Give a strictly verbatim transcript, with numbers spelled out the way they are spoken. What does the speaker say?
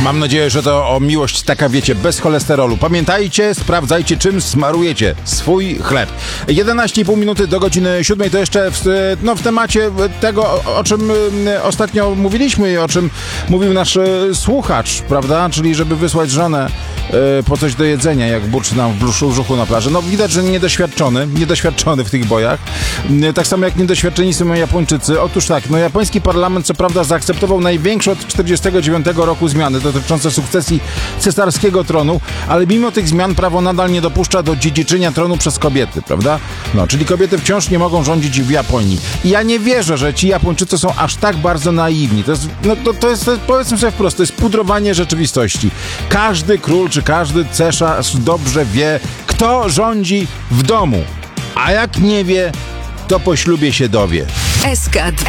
Mam nadzieję, że to o miłość taka, wiecie, bez cholesterolu. Pamiętajcie, sprawdzajcie, czym smarujecie swój chleb. jedenaście i pół minuty do godziny siódmej, to jeszcze w, no, w temacie tego, o, o czym ostatnio mówiliśmy i o czym mówił nasz słuchacz, prawda? Czyli żeby wysłać żonę y, po coś do jedzenia, jak burczy nam w brzuchu na plaży. No widać, że niedoświadczony, niedoświadczony w tych bojach. Y, tak samo jak niedoświadczeni są Japończycy. Otóż tak, no japoński parlament co prawda zaakceptował największe od czterdziestego dziewiątego roku zmiany dotyczące sukcesji cesarskiego tronu, ale mimo tych zmian prawo nadal nie dopuszcza do dziedziczenia tronu przez kobiety, prawda? No, czyli kobiety wciąż nie mogą rządzić w Japonii. I ja nie wierzę, że ci Japończycy są aż tak bardzo naiwni. To jest, no, to, to jest, to, powiedzmy sobie wprost, to jest pudrowanie rzeczywistości. Każdy król czy każdy cesarz dobrze wie, kto rządzi w domu. A jak nie wie, to po ślubie się dowie. S K